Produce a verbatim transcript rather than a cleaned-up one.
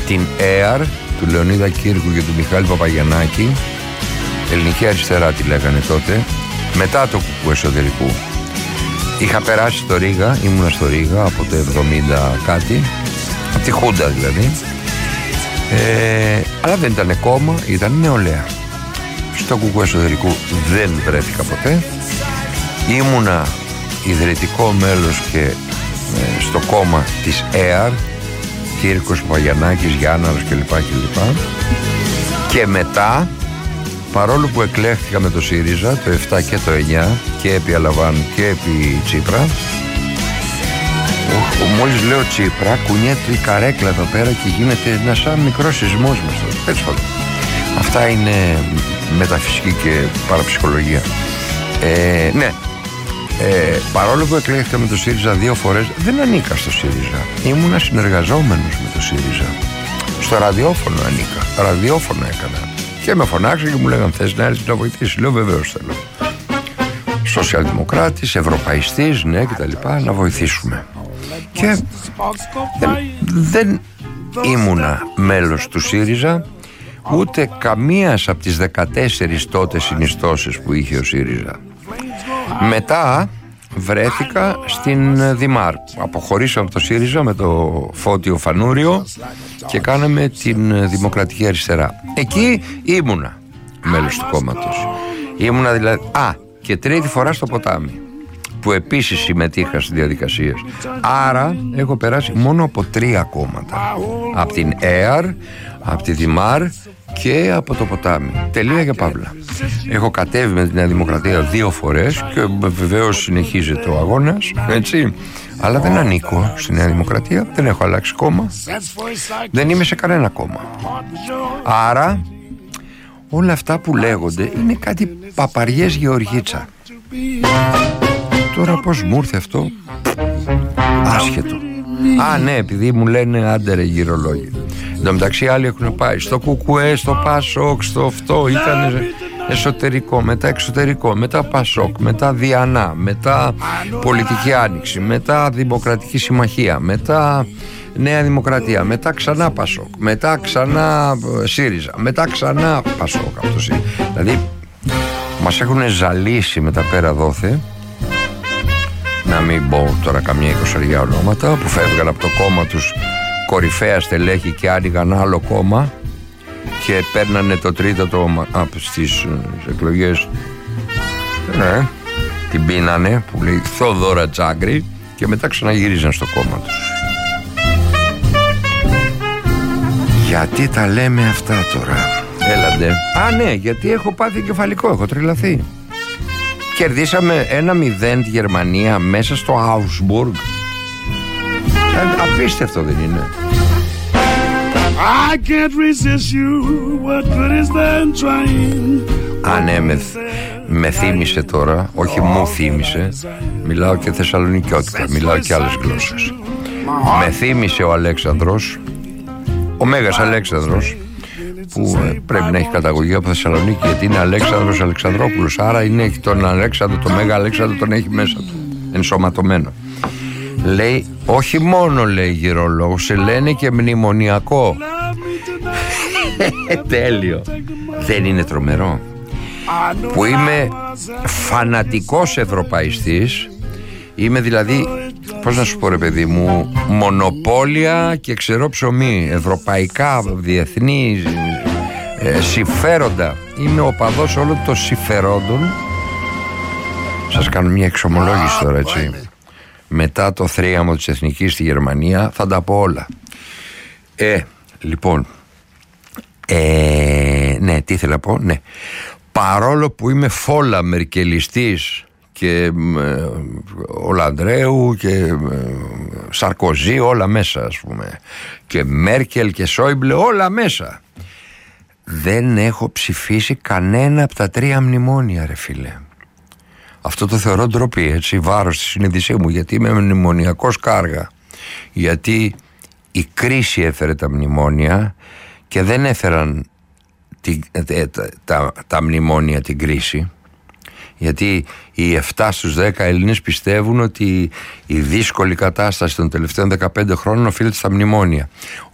την ΕΑΡ του Λεωνίδα Κύρκου και του Μιχάλη Παπαγιαννάκη, ελληνική αριστερά τη λέγανε τότε, μετά το κουκού εσωτερικού. Είχα περάσει στο Ρήγα, ήμουνα στο Ρήγα από το εβδομήντα κάτι, από τη Χούντα δηλαδή, ε, αλλά δεν ήταν κόμμα, ήταν νεολαία. Στο κουκού εσωτερικού δεν βρέθηκα ποτέ. Ήμουνα ιδρυτικό μέλος και ε, στο κόμμα της ΕΑΡ, Κύρκος, Παπαγιαννάκης, Γιάνναρος κλπ. κλπ. Και μετά, παρόλο που εκλέχθηκα με το ΣΥΡΙΖΑ το επτά και το εννιά και επί Αλαβάνου και επί Τσίπρα, μόλις λέω Τσίπρα κουνιέται η καρέκλα εδώ πέρα και γίνεται ένα σαν μικρός σεισμός μες στο έτσι. Αυτά είναι μεταφυσική και παραψυχολογία. ε, Ναι ε, παρόλο που εκλέχθηκα με το ΣΥΡΙΖΑ δύο φορές, δεν ανήκα στο ΣΥΡΙΖΑ. Ήμουνα συνεργαζόμενος με το ΣΥΡΙΖΑ. Στο ραδιόφωνο ανήκα. Ραδιόφωνο έκανα. Και με φωνάξαν και μου λέγαν, θες να έρθεις να βοηθήσεις? Λέω βεβαίως θέλω. Σοσιαλδημοκράτης, ευρωπαϊστής, ναι και τα λοιπά, να βοηθήσουμε. Και δεν, δεν ήμουνα μέλος του ΣΥΡΙΖΑ, ούτε καμίας από τις δεκατέσσερις τότε συνιστώσεις που είχε ο ΣΥΡΙΖΑ. Μετά βρέθηκα στην Δημάρ. Αποχωρήσαμε από το ΣΥΡΙΖΑ με το Φώτιο Φανούριο και κάναμε την Δημοκρατική Αριστερά. Εκεί ήμουνα μέλος του κόμματος. Ήμουνα δηλαδή... Α, και τρίτη φορά στο Ποτάμι, που επίσης συμμετείχα στις διαδικασίες. Άρα έχω περάσει μόνο από τρία κόμματα. Από την ΕΑΡ, από τη Δημάρ και από το Ποτάμι. Τελεία και παύλα. Έχω κατέβει με τη Νέα Δημοκρατία δύο φορές και βεβαίως συνεχίζεται ο αγώνας, έτσι. Αλλά δεν ανήκω στη Νέα Δημοκρατία, δεν έχω αλλάξει κόμμα, δεν είμαι σε κανένα κόμμα. Άρα όλα αυτά που λέγονται είναι κάτι παπαριές Γεωργίτσα. Τώρα πως μου ήρθε αυτό, άσχετο. Α, ναι, επειδή μου λένε άντε ρε γυρολόγοι. Εν τω μεταξύ άλλοι έχουν πάει στο Κουκουέ, στο Πασόκ, στο αυτό. Ήταν εσωτερικό, μετά εξωτερικό, μετά Πασόκ, μετά Διανά, μετά Πολιτική Άνοιξη, μετά Δημοκρατική Συμμαχία, μετά Νέα Δημοκρατία, μετά ξανά Πασόκ, μετά ξανά ΣΥΡΙΖΑ, μετά ξανά Πασόκ από το ΣΥΡΙΖΑ. Δηλαδή μας έχουν ζαλίσει με τα πέρα δόθε. Να μην πω τώρα καμιά εικοσαριά ονόματα που φεύγαν από το κόμμα τους κορυφαία στελέχη και άνοιγαν άλλο κόμμα και παίρνανε το τρίτο από στις εκλογές. Ναι, την πίνανε που λέει Θοδόρα Τσάγκρη και μετά ξαναγυρίζαν στο κόμμα τους. Γιατί τα λέμε αυτά τώρα? Έλαντε. Α, ναι, γιατί έχω πάθει κεφαλικό, έχω τρελαθεί. Κερδίσαμε ένα μηδέν τη Γερμανία μέσα στο Augsburg. Απίστευτο δεν είναι? I can't resist you. What good is that trying? Α, ναι, με, με θύμισε τώρα. Όχι μου θύμισε. Μιλάω και θεσσαλονικιώτικα, μιλάω και άλλες γλώσσες. Με θύμισε ο Αλέξανδρος, ο Μέγας Αλέξανδρος, που ε, πρέπει να έχει καταγωγή από Θεσσαλονίκη, γιατί είναι Αλέξανδρος Αλεξανδρόπουλος. Άρα είναι τον Αλέξανδρο, τον Μέγα Αλέξανδρο τον έχει μέσα του, ενσωματωμένο. Λέει, όχι μόνο λέει γυρολόγο, σε λένε και μνημονιακό. Τέλειο. Δεν είναι τρομερό? Που είμαι φανατικός ευρωπαϊστής. Είμαι δηλαδή, πώς να σου πω ρε παιδί μου, μονοπόλια και ξερό ψωμί, ευρωπαϊκά, διεθνή ε, συμφέροντα. Είμαι οπαδός όλων των συμφερόντων. Σας κάνω μια εξομολόγηση τώρα, έτσι. Μετά το θρίαμο της εθνικής στη Γερμανία θα τα πω όλα. Ε, λοιπόν ε, ναι, τι ήθελα να πω, ναι. Παρόλο που είμαι φόλα μερκελιστής και ε, ο Λαντρέου και ε, Σαρκοζή, όλα μέσα ας πούμε, και Μέρκελ και Σόιμπλε, όλα μέσα, δεν έχω ψηφίσει κανένα από τα τρία μνημόνια ρε φίλε. Αυτό το θεωρώ ντροπή, έτσι, βάρος στη συνείδησή μου, γιατί είμαι μνημονιακός κάργα. Γιατί η κρίση έφερε τα μνημόνια και δεν έφεραν τη, τα, τα, τα, τα μνημόνια την κρίση. Γιατί οι επτά στους δέκα Έλληνες πιστεύουν ότι η δύσκολη κατάσταση των τελευταίων δεκαπέντε χρόνων οφείλεται στα μνημόνια.